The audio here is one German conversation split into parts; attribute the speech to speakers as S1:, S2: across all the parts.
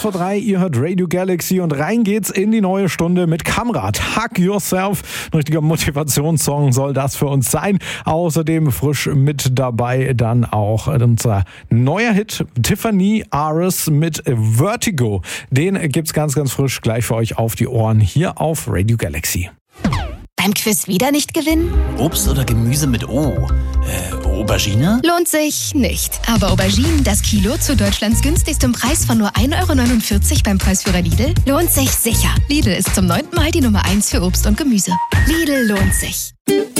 S1: 3, ihr hört Radio Galaxy und rein geht's in die neue Stunde mit Kamrat. Hug Yourself. Ein richtiger Motivationssong soll das für uns sein. Außerdem frisch mit dabei dann auch unser neuer Hit Tiffany Aris mit Vertigo. Den gibt's ganz, ganz frisch gleich für euch auf die Ohren hier auf Radio Galaxy.
S2: Beim Quiz wieder nicht gewinnen?
S3: Obst oder Gemüse mit O? Aubergine?
S2: Lohnt sich nicht. Aber Auberginen, das Kilo zu Deutschlands günstigstem Preis von nur 1,49 € beim Preisführer Lidl, lohnt sich sicher. Lidl ist zum 9. Mal die Nummer 1 für Obst und Gemüse. Lidl lohnt sich.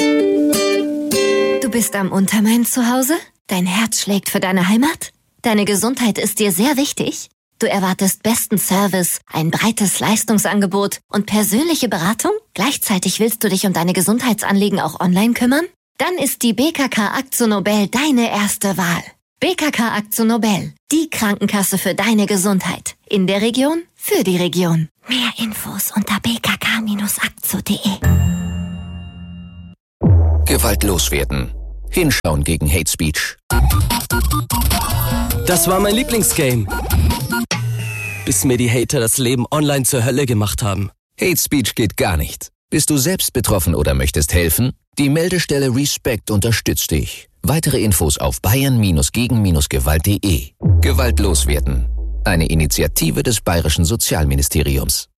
S4: Du bist am Untermain zu Hause? Dein Herz schlägt für deine Heimat? Deine Gesundheit ist dir sehr wichtig? Du erwartest besten Service, ein breites Leistungsangebot und persönliche Beratung? Gleichzeitig willst du dich um deine Gesundheitsanliegen auch online kümmern? Dann ist die BKK AkzoNobel deine erste Wahl. BKK AkzoNobel, die Krankenkasse für deine Gesundheit. In der Region, für die Region. Mehr Infos unter bkk-akzo.de.
S5: Gewalt loswerden. Hinschauen gegen Hate Speech.
S6: Das war mein Lieblingsgame. Bis mir die Hater das Leben online zur Hölle gemacht haben.
S5: Hate Speech geht gar nicht. Bist du selbst betroffen oder möchtest helfen? Die Meldestelle Respect unterstützt dich. Weitere Infos auf bayern-gegen-gewalt.de. Gewalt loswerden. Eine Initiative des Bayerischen Sozialministeriums.